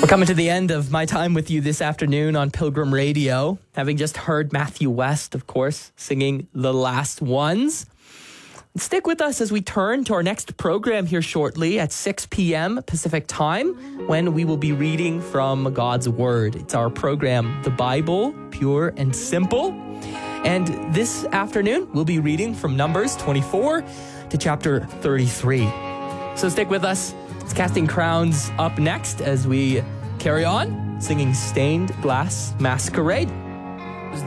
We're coming to the end of my time with you this afternoon on Pilgrim Radio, having just heard Matthew West, of course, singing The Last Ones. Stick with us as we turn to our next program here shortly at 6 p.m. Pacific time, when we will be reading from God's Word. It's our program, The Bible, Pure and Simple. And this afternoon, we'll be reading from Numbers 24 to chapter 33. So stick with us. It's Casting Crowns up next as we carry on singing Stained Glass Masquerade.